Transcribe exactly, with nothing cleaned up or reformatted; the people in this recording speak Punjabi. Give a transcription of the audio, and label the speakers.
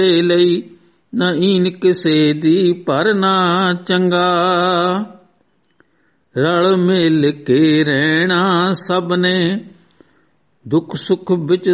Speaker 1: ਲਈ ਨਾ ਈਨ ਕਿਸੇ ਦੀ ਭਰਨਾ ਚੰਗਾ। ਰਲ ਮਿਲ ਕੇ ਰਹਿਣਾ ਸਭ ਨੇ, ਦੁੱਖ ਸੁੱਖ ਵਿੱਚ